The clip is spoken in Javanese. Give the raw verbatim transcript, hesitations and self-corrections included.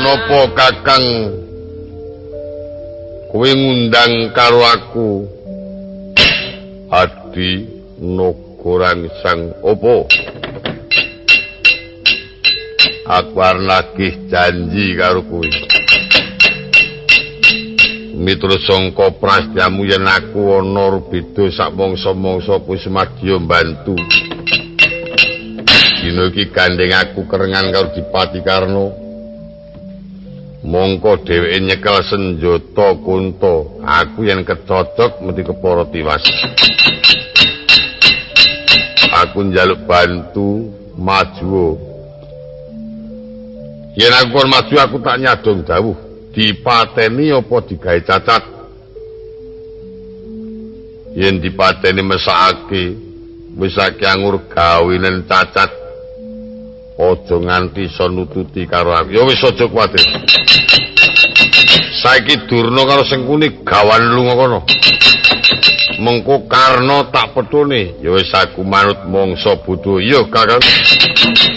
Napa Kakang kowe ngundang karo aku? Adi Nogorang sang opo? Aku arep lagi janji karo kowe. Miturut sangka prastiamu yen aku ana beda sak mangsa-mangsa kowe semadya mbantu. Dina iki gandeng aku kerengan karo Dipati Karna. Mongko dheweke nyekel senjata Kunta. Aku yen kecocok mesti kepara tiwas. Aku njaluk bantu maju. Yen aku kon maju aku tak nyadong dawuh. Dipateni apa digawe cacat? Yen dipateni mesakake wis akeh angur gawenen cacat. Aja nganti iso nututi karo aku. Ya wis aja kuwatir. Saiki Durna karo Sengkuni gawan lunga kono. Mengko Karna tak petune. Ya wis aku manut mangsa bodho. Ya Kakang.